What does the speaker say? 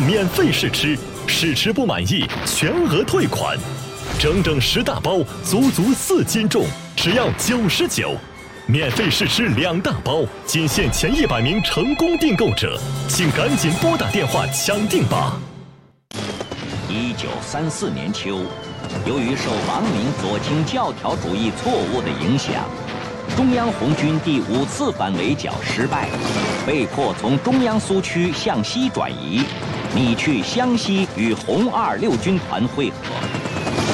免费试吃，试吃不满意全额退款。整整10大包，足足4斤重，只要99。免费试吃2大包，仅限前100名成功订购者，请赶紧拨打电话抢订吧。 1934年秋，由于受王明左倾教条主义错误的影响，中央红军第5次反围剿失败，被迫从中央苏区向西转移，拟去湘西与红2六军团会合。